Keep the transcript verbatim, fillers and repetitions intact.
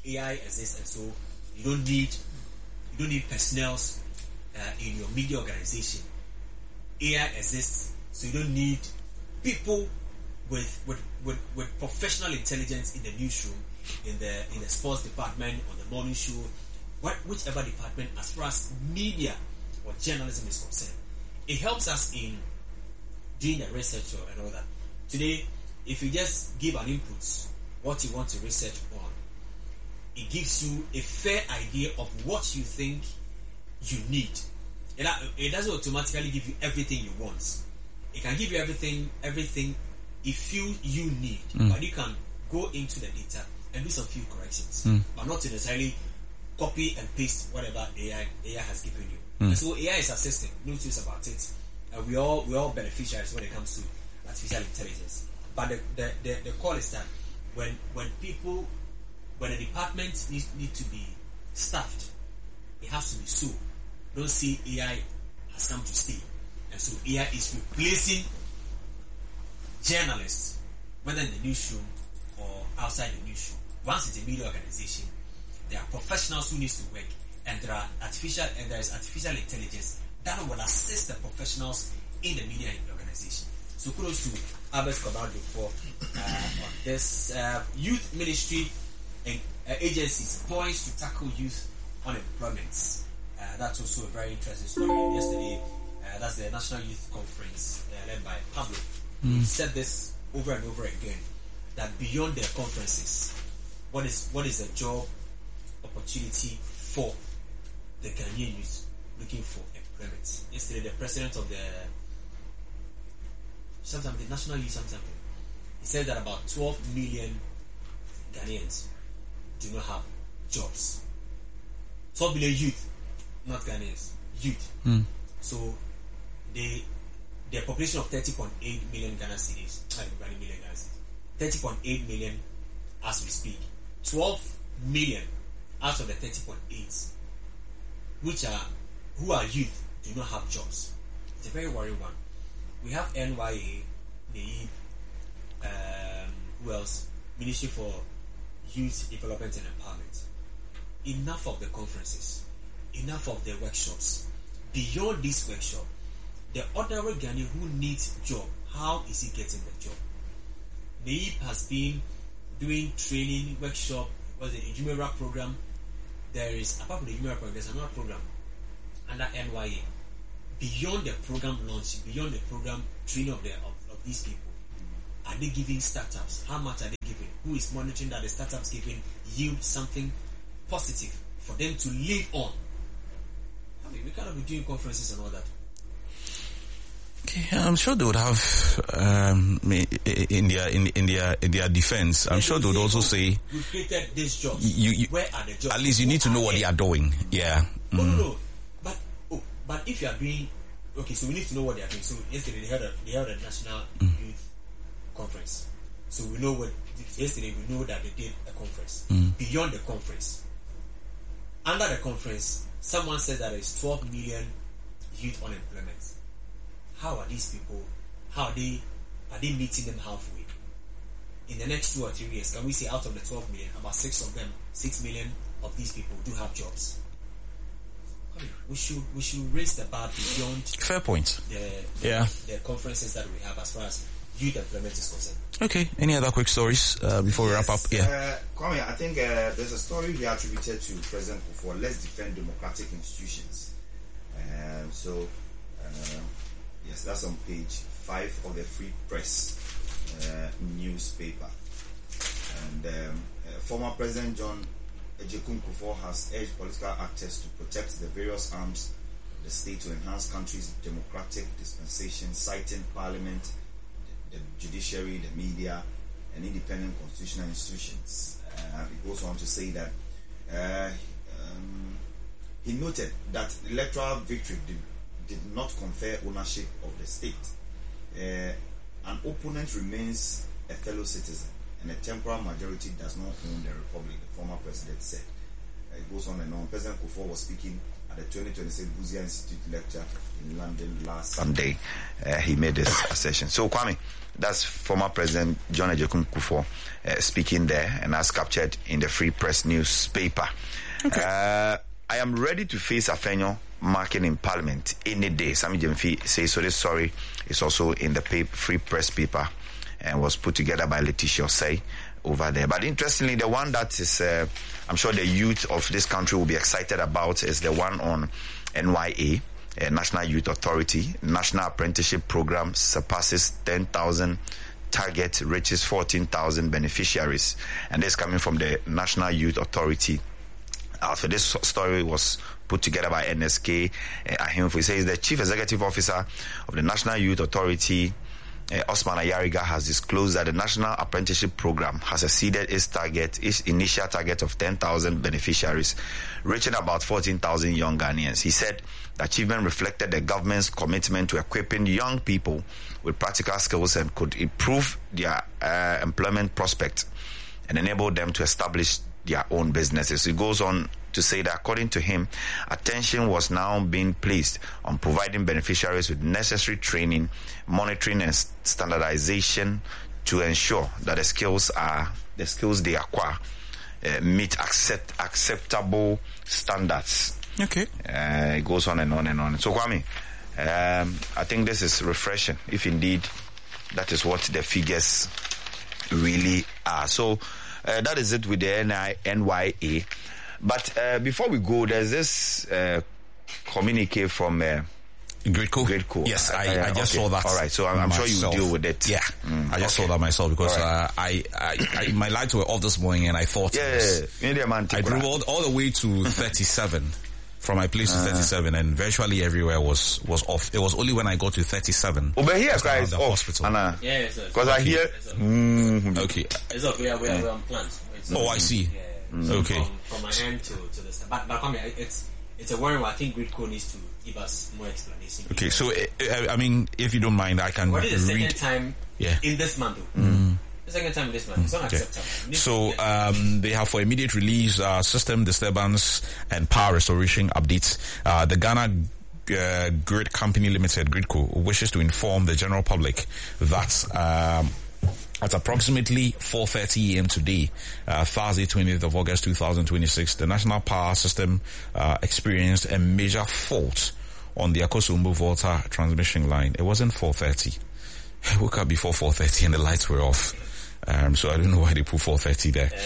A I exists, and so you don't need you don't need personnel uh, in your media organization. A I exists, so you don't need people with with, with with professional intelligence in the newsroom, in the in the sports department, on the morning show, what whichever department, as far as media or journalism is concerned. It helps us in doing the research and all that. Today, if you just give an input, what you want to research on, it gives you a fair idea of what you think you need. It, it doesn't automatically give you everything you want. It can give you everything, everything it feels you need, mm. but you can go into the data and do some few corrections, mm. but not to necessarily copy and paste whatever A I A I has given you. Mm. And so A I is assisting, no two ways about it. And we all we all beneficiaries when it comes to artificial intelligence. But the the, the, the call is that when when people when a department needs need to be staffed, it has to be so. Don't see A I has come to stay. And so A I is replacing journalists, whether in the newsroom or outside the newsroom. Once it's a media organization, there are professionals who need to work, and there are artificial and there is artificial intelligence that will assist the professionals in the media organization. So kudos to Albert Cobardo for uh, on this uh, youth ministry and uh, agencies poised to tackle youth unemployment. Uh, that's also a very interesting story. Yesterday, uh, that's the National Youth Conference uh, led by Pablo. Mm. He said this over and over again, that beyond their conferences, what is what is a job opportunity for the Ghanaian youth looking for employment? Yesterday, the president of the sometimes the National Youth something, he said that about twelve million Ghanaians do not have jobs. twelve million youth, not Ghanaians, youth. Mm. So they their population of thirty point eight million Ghana cedis, million Ghana cedis, thirty point eight million as we speak. twelve million out of the thirty point eight, which are who are youth, do not have jobs. It's a very worrying one. We have N Y A, N A I B, um, who else? Ministry for Youth Development and Empowerment. Enough of the conferences, enough of the workshops. Beyond this workshop, the ordinary Ghanaian who needs job, how is he getting the job? N A I B has been doing training, workshop, or the Jumera program. There is, apart from the Jumera program, there's another program under N Y A. Beyond the program launch, beyond the program training of, the, of, of these people, are they giving startups? How much are they giving? Who is monitoring that the startups giving yield something positive for them to live on? I mean, we cannot be doing conferences and all that. Okay, I'm sure they would have um, in their in, in their in their defense. I'm sure they would also say, "We created these jobs. You, you, Where are the jobs?" At least you need to know what they are doing. Yeah. No, mm. no, no. But oh, but if you are doing, okay, so we need to know what they are doing. So yesterday they held a they held a national mm. youth conference. So we know what yesterday we know that they did a conference. Mm. Beyond the conference, under the conference, someone said that there is twelve million youth unemployment. How are these people? How are they? Are they meeting them halfway? In the next two or three years, can we say out of the twelve million, about six of them, six million of these people do have jobs? We should we should raise the bar beyond. Fair point. The, yeah. The conferences that we have as far as youth employment is concerned. Okay. Any other quick stories uh, before yes, we wrap up? Yeah. Uh, Kwame, I think uh, there's a story we attributed to President Kufuor. Let's defend democratic institutions. Um, so. Uh, Yes, that's on page five of the Free Press uh, newspaper. And um, uh, former President John Ejekun Kufuor has urged political actors to protect the various arms of the state to enhance country's democratic dispensation, citing parliament, the, the judiciary, the media, and independent constitutional institutions. Uh, it goes on to say that uh, um, he noted that electoral victory did did not confer ownership of the state. Uh, an opponent remains a fellow citizen, and a temporal majority does not own the republic, the former president said. Uh, it goes on and on. President Kufuor was speaking at at the twenty twenty-six Busia Institute lecture in London last Sunday. Uh, he made this assertion. So, Kwame, that's former President John Agyekum Kufuor uh, speaking there, and as captured in the Free Press newspaper. Okay. Uh, I am ready to face Afenyo marking in Parliament any day. Sami Jemfi says so. This story is also in the paper, Free Press paper, and was put together by Letitia Osei over there. But interestingly, the one that is, uh, I'm sure the youth of this country will be excited about is the one on N Y A, uh, National Youth Authority. National Apprenticeship Program surpasses ten thousand target, reaches fourteen thousand beneficiaries. And this coming from the National Youth Authority. Uh, so this story was put together by N S K. Uh, Ahimfo says the Chief Executive Officer of the National Youth Authority, uh, Osman Ayariga, has disclosed that the National Apprenticeship Program has exceeded its target, its initial target of ten thousand beneficiaries, reaching about fourteen thousand young Ghanaians. He said the achievement reflected the government's commitment to equipping young people with practical skills and could improve their uh, employment prospects and enable them to establish their own businesses. It goes on to say that according to him, attention was now being placed on providing beneficiaries with necessary training, monitoring and standardization to ensure that the skills are the skills they acquire uh, meet accept, acceptable standards. Okay. Uh, it goes on and on and on. So Kwame, um, I think this is refreshing, if indeed that is what the figures really are. So Uh, that is it with the N Y A. But uh, before we go, there's this uh, communique from uh, Gridco. Gridco. Yes, I, uh, I just okay. saw that. All right, so I'm, I'm sure you deal with it. Yeah, mm, I just okay. saw that myself because right. uh, I, I, I, my lights were off this morning and I thought yeah, it was, yeah, yeah. I drove all, all the way to thirty-seven. From my place to uh, thirty-seven, and virtually everywhere was, was off. It was only when I got to thirty-seven. Oh, but here, guys, the off. hospital. Anna. Yeah, yes, because I hear. Mm, okay. It's up. We are, we are, we are on plans. It's oh, I see. Yeah. Mm. So okay. From, from my end to to this, but but come here, it's it's a worry. I think Gridco needs to give us more explanation. Okay, so uh, I mean, if you don't mind, I can. What is the read. second time? Yeah. In this month. Mm. The second time in this month. It's unacceptable. Okay. So um, they have for immediate release uh, system disturbance and power restoration updates. Uh, the Ghana uh, Grid Company Limited, Gridco, wishes to inform the general public that um, at approximately four thirty a.m. today, uh, Thursday, twentieth of August two thousand twenty-six, the national power system uh, experienced a major fault on the Akosombo Volta transmission line. It wasn't four thirty. I woke up before four thirty and the lights were off. Um, so I don't know why they put four thirty there.